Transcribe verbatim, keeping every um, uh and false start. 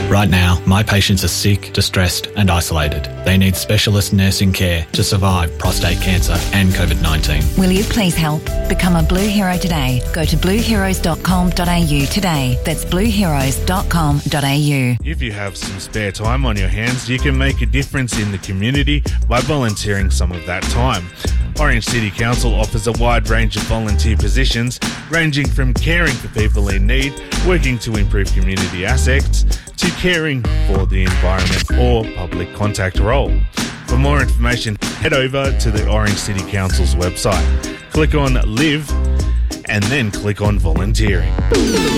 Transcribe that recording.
Right now, my patients are sick, distressed and isolated. They need specialist nursing care to survive prostate cancer and COVID nineteen. Will you please help? Become a Blue Hero today. Go to blue heroes dot com dot a u today. That's blue heroes dot com dot a u. If you have some spare time on your hands, you can make a difference in the community by volunteering some of that time. Orange City Council offers a wide range of volunteer positions, ranging from caring for people in need, working to improve community assets, to caring for the environment or public contact role. For more information, head over to the Orange City Council's website. Click on Live and then click on Volunteering.